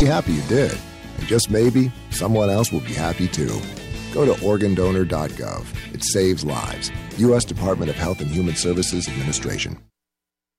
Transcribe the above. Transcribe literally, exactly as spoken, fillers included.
Be happy you did. And just maybe, someone else will be happy too. Go to organ donor dot gov. It saves lives. U S Department of Health and Human Services Administration.